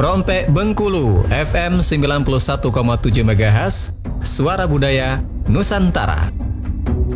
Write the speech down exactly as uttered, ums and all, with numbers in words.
Rompek Bengkulu F M sembilan puluh satu koma tujuh megahertz, Suara Budaya Nusantara.